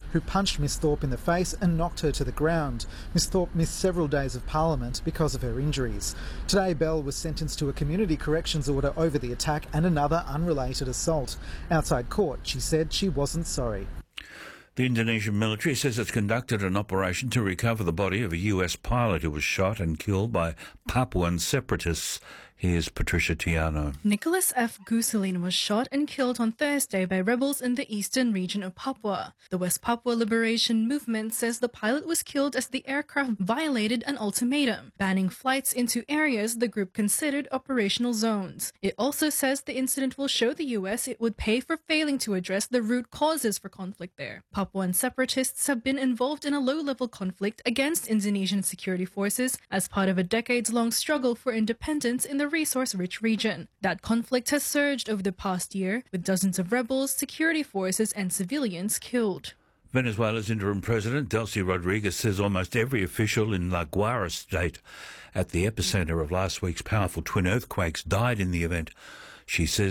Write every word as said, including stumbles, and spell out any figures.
who punched Miss Thorpe in the face and knocked her to the ground. Miss Thorpe missed several days of Parliament because of her injuries. Today, Bell was sentenced to a community corrections order over the attack and another unrelated assault. Outside court, she said she wasn't sorry. The Indonesian military says it's conducted an operation to recover the body of a U S pilot who was shot and killed by Papuan separatists. Here's Patricia Tiano. Nicholas F. Guselin was shot and killed on Thursday by rebels in the eastern region of Papua. The West Papua Liberation Movement says the pilot was killed as the aircraft violated an ultimatum, banning flights into areas the group considered operational zones. It also says the incident will show the U S it would pay for failing to address the root causes for conflict there. Papuan separatists have been involved in a low-level conflict against Indonesian security forces as part of a decades-long struggle for independence in the resource-rich region. That conflict has surged over the past year, with dozens of rebels, security forces and civilians killed. Venezuela's interim president, Delcy Rodriguez, says almost every official in La Guaira state, at the epicenter of last week's powerful twin earthquakes, died in the event. She says